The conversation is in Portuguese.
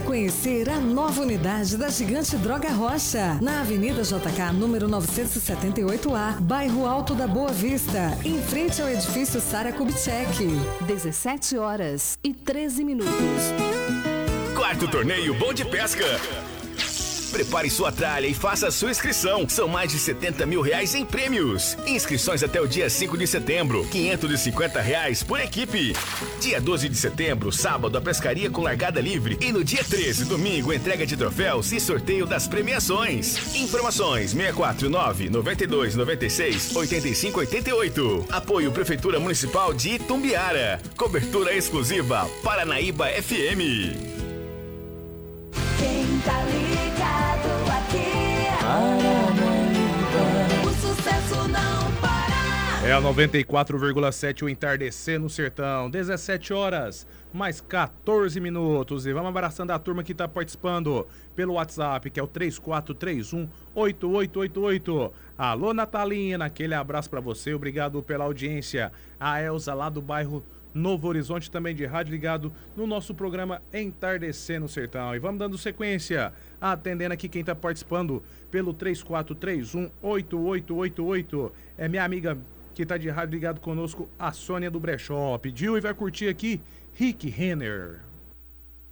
conhecer a nova unidade da Gigante Droga Rocha, na Avenida JK, número 978A, bairro Alto da Boa Vista, em frente ao edifício Sara Kubitschek. 17h13. Quarto torneio Bom de Pesca. Prepare sua tralha e faça a sua inscrição. São mais de R$70 mil em prêmios. Inscrições até o dia 5 de setembro. R$550 por equipe. Dia 12 de setembro, sábado, a pescaria com largada livre. E no dia 13, domingo, entrega de troféus e sorteio das premiações. Informações 649-9296-8588. Apoio Prefeitura Municipal de Itumbiara. Cobertura exclusiva Paranaíba FM. Quem tá ligado aqui, Paranaíba, o sucesso não para. É a 94,7, o entardecer no sertão. 17h mais 14 minutos. E vamos abraçando a turma que tá participando pelo WhatsApp, que é o 3431-8888. Alô, Natalina, aquele abraço pra você, obrigado pela audiência. A Elza lá do bairro Novo Horizonte, também de rádio, ligado no nosso programa Entardecer no Sertão. E vamos dando sequência, atendendo aqui quem está participando pelo 3431-8888. É minha amiga que está de rádio ligado conosco, a Sônia do Brechó. Pediu e vai curtir aqui Rick Renner.